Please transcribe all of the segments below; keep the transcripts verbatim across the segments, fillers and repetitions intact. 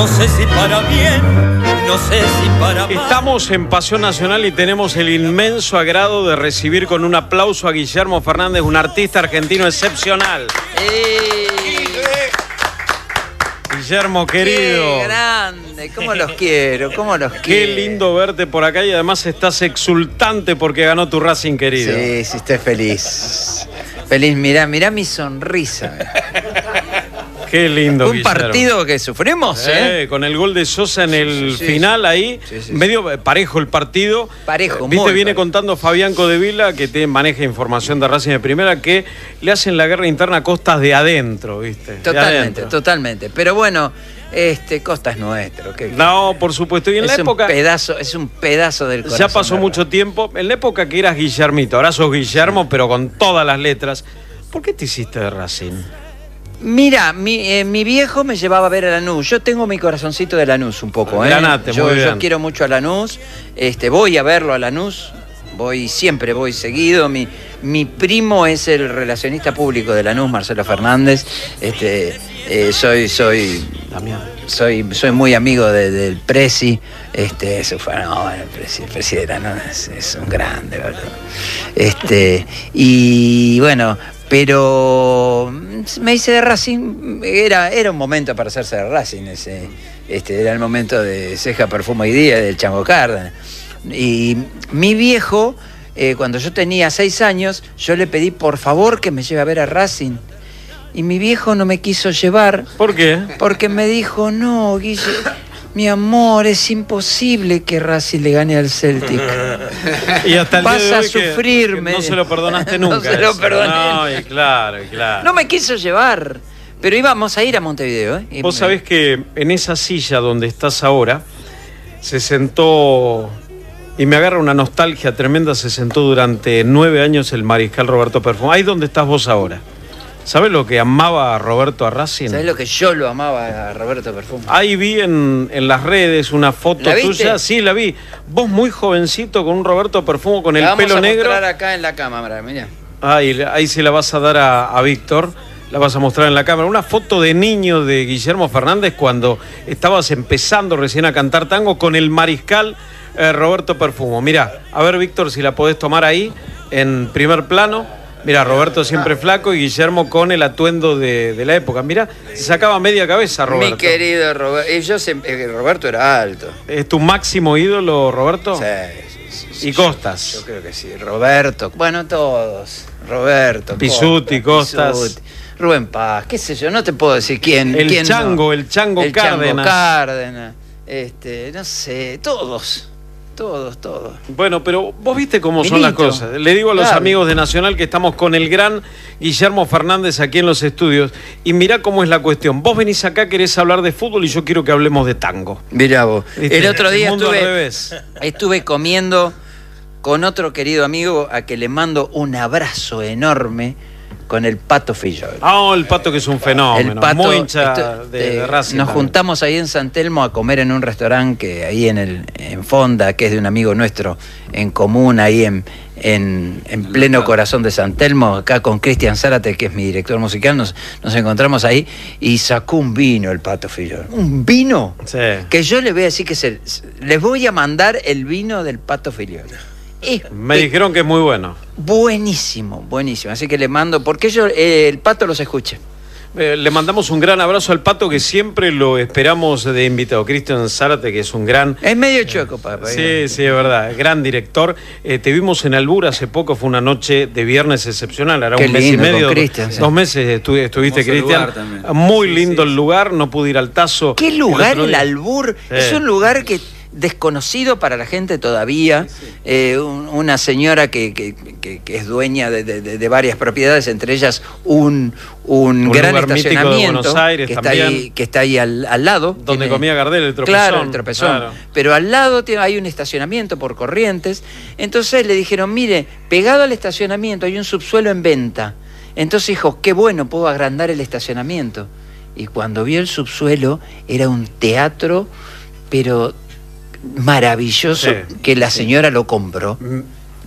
No sé si para bien, no sé si para mal. Estamos en Pasión Nacional y tenemos el inmenso agrado de recibir con un aplauso a Guillermo Fernández, un artista argentino excepcional. ¡Ey! Guillermo, querido. ¡Qué grande! ¿Cómo los quiero? ¿Cómo los quiero? Qué lindo verte por acá y además estás exultante porque ganó tu Racing querido. Sí, sí, estoy feliz. Feliz, mirá, mirá mi sonrisa. Qué lindo, Un Guillermo. Partido que sufrimos, ¿eh? Eh, con el gol de Sosa en el Sí, final sí. ahí, Sí, sí, sí. medio parejo el partido. Parejo, Eh, Viste, muy viene parejo. contando Fabián Codevila, que te maneja información de Racing de primera, que le hacen la guerra interna a costas de adentro, ¿viste? De Totalmente, adentro. totalmente. Pero bueno, este Costa es nuestro. ¿qué- No, por supuesto. Y en es la época, un pedazo, es un pedazo del corazón. ya pasó ¿verdad? mucho tiempo, en la época que eras Guillermito, ahora sos Guillermo, pero con todas las letras. ¿Por qué te hiciste de Racing? Mira, mi, eh, mi viejo me llevaba a ver a Lanús. Yo tengo mi corazoncito de Lanús un poco, ¿eh? Granate, yo, muy bien. yo quiero mucho a Lanús. Este, voy a verlo a Lanús. Voy, siempre voy seguido. Mi, mi primo es el relacionista público de Lanús, Marcelo Fernández. Este, eh, soy, soy, soy, soy muy amigo de- del Presi. Este, eso fue, no, el Presi, el Presi de Lanús es, es un grande, ¿verdad? Este, y bueno, pero me hice de Racing, era, era un momento para hacerse de Racing, ese, este, era el momento de Ceja, Perfume y Día, del Chango Cárdenas. Y mi viejo, eh, cuando yo tenía seis años, yo le pedí por favor que me lleve a ver a Racing. Y mi viejo no me quiso llevar. ¿Por qué? Porque me dijo, no, Guille, mi amor, es imposible que Racing le gane al Celtic. Y hasta el Vas día de a hoy que- sufrirme. que no se lo perdonaste No nunca. se lo eso. perdoné. No, y claro, y claro. No me quiso llevar. Pero íbamos a ir a Montevideo, ¿eh? Y Vos me- sabés que en esa silla donde estás ahora se sentó, y me agarra una nostalgia tremenda, se sentó durante nueve años el mariscal Roberto Perfumo. Ahí donde estás vos ahora. ¿Sabés lo que amaba a Roberto a Racing? ¿Sabés lo que yo lo amaba a Roberto Perfumo? Ahí vi en, en las redes una foto ¿La viste? tuya. Sí, la vi. Vos muy jovencito con un Roberto Perfumo con el La vamos pelo a negro. mostrar acá en la cámara, mirá. Ahí, ahí se la vas a dar a, a Víctor, la vas a mostrar en la cámara. Una foto de niño de Guillermo Fernández cuando estabas empezando recién a cantar tango con el mariscal eh, Roberto Perfumo. Mirá, a ver Víctor si la podés tomar ahí en primer plano. Mirá, Roberto siempre flaco y Guillermo con el atuendo de, de la época. Mirá, se sacaba media cabeza Roberto. Mi querido Roberto. Y yo se- eh, Roberto era alto. ¿Es tu máximo ídolo, Roberto? Sí, sí, sí, sí. ¿Y Costas? Yo creo que sí. Roberto. Bueno, todos. Roberto. Pisuti, Costas. Pisuti, Rubén Paz, qué sé yo, no te puedo decir quién. El quién Chango, no. el Chango el Cárdenas. Chango Cárdenas. Este, no sé, todos. Todos, todos. Bueno, pero vos viste cómo son las Milito. cosas. Le digo a los Claro. amigos de Nacional que estamos con el gran Guillermo Fernández aquí en los estudios. Y mirá cómo es la cuestión. Vos venís acá, querés hablar de fútbol y yo quiero que hablemos de tango. Mirá vos. ¿Viste? El otro día El mundo al estuve, revés. estuve comiendo con otro querido amigo a que le mando un abrazo enorme con el Pato Fillol. Ah, el Pato que es un fenómeno. El Pato, muy hincha esto- de, de eh, Racing. Nos también. juntamos ahí en San Telmo a comer en un restaurante que ahí en el en Fonda, que es de un amigo nuestro en común, ahí en, en, en pleno corazón de San Telmo, acá con Cristian Zárate, que es mi director musical, nos, nos encontramos ahí y sacó un vino el Pato Fillol. Un vino Sí. que yo les voy a decir que se, les voy a mandar el vino del Pato Fillol. Es Me dijeron que es muy bueno. buenísimo, buenísimo. Así que le mando, porque yo, eh, el Pato los escuche. Eh, le mandamos un gran abrazo al Pato que siempre lo esperamos de invitado. Cristian Zárate, que es un gran... Es medio chueco, papá. Sí, sí, es verdad. Gran director. Eh, te vimos en Albur hace poco, fue una noche de viernes excepcional. Era Qué un mes lindo, y medio. con Cristian, sí. Dos meses estu- estuviste, Hermoso Cristian. lugar también. Muy Sí, lindo sí, el lugar, no pude ir al Tazo. ¿Qué lugar otro el día. Albur? Sí. Es un lugar que desconocido para la gente todavía. Eh, un- una señora que, que- que- que es dueña de, de- de varias propiedades, entre ellas un, un, Un gran lugar mítico de estacionamiento Buenos Aires que, está también. ahí, que está ahí al, al lado. Donde comía Gardel, el tropezón. Claro, el tropezón. Claro. Pero al lado tiene- hay un estacionamiento por Corrientes. Entonces le dijeron, mire, pegado al estacionamiento hay un subsuelo en venta. Entonces dijo, qué bueno, puedo agrandar el estacionamiento. Y cuando vio el subsuelo, era un teatro, pero maravilloso, Sí, que la señora lo compró. Mm,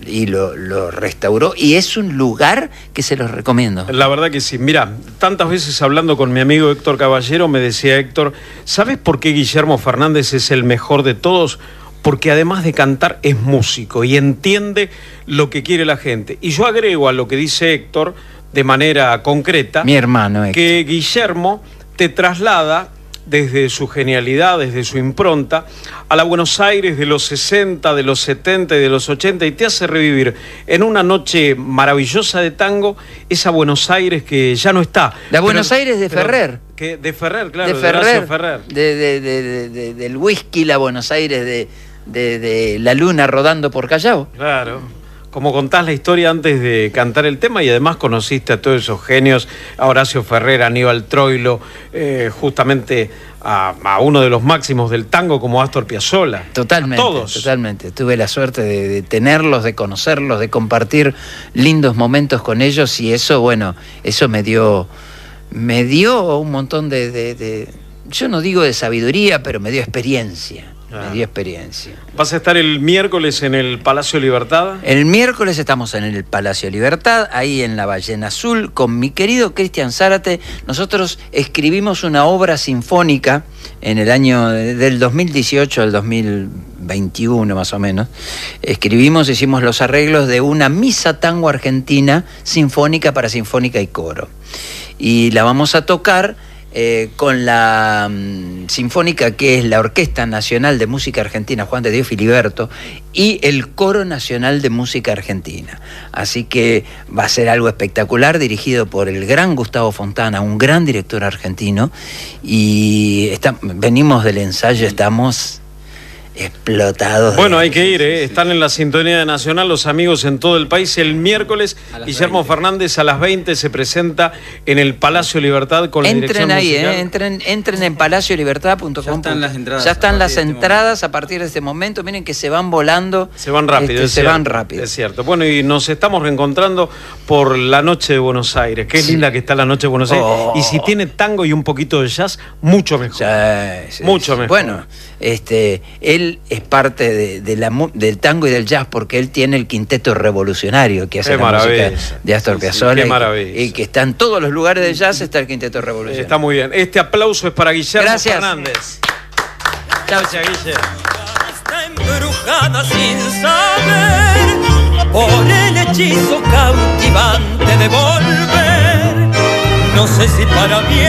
y lo, lo restauró, y es un lugar que se los recomiendo. La verdad que sí. Mira, tantas veces hablando con mi amigo Héctor Caballero, me decía Héctor, ¿sabes por qué Guillermo Fernández es el mejor de todos? Porque además de cantar es músico y entiende lo que quiere la gente. Y yo agrego a lo que dice Héctor de manera concreta, mi hermano Héctor, que Guillermo te traslada desde su genialidad, desde su impronta, a la Buenos Aires de los sesenta, de los setenta y de los ochenta, y te hace revivir en una noche maravillosa de tango esa Buenos Aires que ya no está. La Buenos pero, Aires de pero, Ferrer. Que, de Ferrer, claro, de de Ferrer, Horacio Ferrer. De, de, de, de, de, del whisky, la Buenos Aires de, de, de la luna rodando por Callao. Claro. Como contás la historia antes de cantar el tema, y además conociste a todos esos genios, a Horacio Ferrer, a Aníbal Troilo, eh, justamente a, a uno de los máximos del tango como Astor Piazzolla. Totalmente, todos. totalmente. Tuve la suerte de, de tenerlos, de conocerlos, de compartir lindos momentos con ellos, y eso, bueno, eso me dio, me dio un montón de, de, de yo no digo de sabiduría, pero me dio experiencia. Me dio experiencia. ¿Vas a estar el miércoles en el Palacio Libertad? El miércoles estamos en el Palacio Libertad, ahí en la Ballena Azul, con mi querido Cristian Zárate. Nosotros escribimos una obra sinfónica en el año del dos mil dieciocho al dos mil veintiuno más o menos. Escribimos, hicimos los arreglos de una misa tango argentina sinfónica para sinfónica y coro. Y la vamos a tocar Eh, con la um, sinfónica, que es la Orquesta Nacional de Música Argentina Juan de Dios Filiberto, y el Coro Nacional de Música Argentina. Así que va a ser algo espectacular, dirigido por el gran Gustavo Fontana, un gran director argentino, y está, venimos del ensayo, estamos explotados. Bueno, hay que ir, ¿eh? Están en la sintonía de Nacional los amigos en todo el país. El miércoles, Guillermo veinte. Fernández a las veinte se presenta en el Palacio Libertad con la entren dirección ahí, musical. Eh, entren, entren en palacio libertad punto com. Ya están las entradas. Ya están las este entradas a partir de este momento. Miren que se van volando. Se van rápido. Este, es se cierto, van rápido. Es cierto. Bueno, y nos estamos reencontrando por la Noche de Buenos Aires. Qué Sí. linda que está la Noche de Buenos Aires. Oh. Y si tiene tango y un poquito de jazz, mucho mejor. Sí, sí, Mucho sí. mejor. Bueno, este, él es parte de, de la, del tango y del jazz, porque él tiene el quinteto revolucionario que hace Qué la maravilla. música de Astor Sí, sí, Piazzolla. qué y, maravilla. y que está en todos los lugares de jazz, está el quinteto revolucionario. Está muy bien. Este aplauso es para Guillermo Gracias. Fernández. Chao, Gracias, Guille. Está embrujada sin saber por el hechizo cautivante de volver. No sé si para bien